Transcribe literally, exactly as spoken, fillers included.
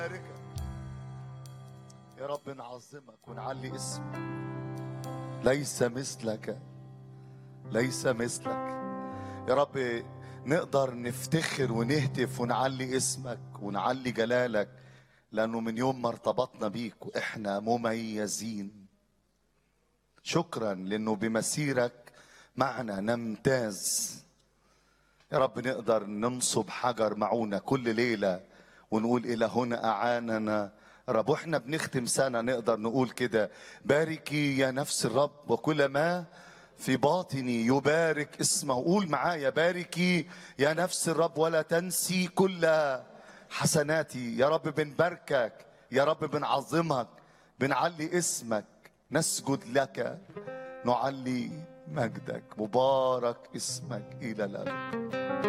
يا رب نعظمك ونعلي اسمك. ليس مثلك، ليس مثلك يا رب. نقدر نفتخر ونهتف ونعلي اسمك ونعلي جلالك، لأنه من يوم ما ارتبطنا بيك وإحنا مميزين. شكرا لأنه بمسيرك معنا نمتاز. يا رب نقدر ننصب حجر معونة كل ليلة ونقول إلى هنا أعاننا رب. واحنا بنختم سنة نقدر نقول كده: باركي يا نفس الرب وكل ما في باطني يبارك اسمه. قول معايا: باركي يا نفس الرب ولا تنسي كل حسناتي. يا رب بنباركك، يا رب بنعظمك، بنعلي اسمك، نسجد لك، نعلي مجدك. مبارك اسمك إلى الأبد.